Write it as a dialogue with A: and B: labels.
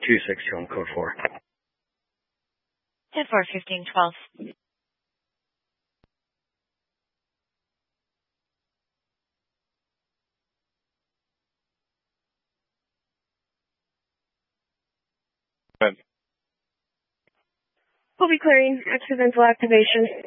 A: 260 on code 4.
B: 10-4, 15-12.
C: We'll be clearing accidental activation.